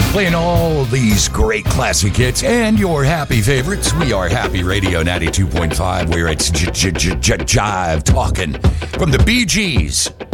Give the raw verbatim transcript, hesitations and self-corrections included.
Playing all these great classic hits and your happy favorites. We are Happy Radio ninety-two point five, where it's j- j- j- j- Jive talking from the Bee Gees